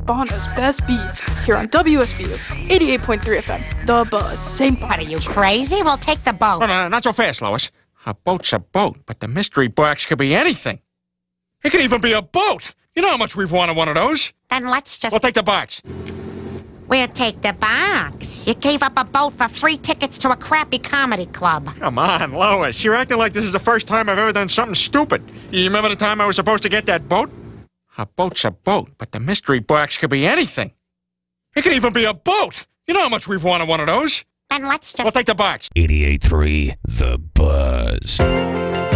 Bono's best beats here on WSBU 88.3 FM. The Buzz, St. What, are you Bonaventure. crazy? We'll take the boat. No, not so fast, Lois. A boat's a boat, but the mystery box could be anything. It could even be a boat. You know how much we've wanted one of those. Then let's just... We'll take the box. We'll take the box. You gave up a boat for free tickets to a crappy comedy club. Come on, Lois. You're acting like this is the first time I've ever done something stupid. You remember the time I was supposed to get that boat? A boat's a boat, but the mystery box could be anything. It could even be a boat. You know how much we've wanted one of those. Then let's just... We'll take the box. 88.3 The Buzz.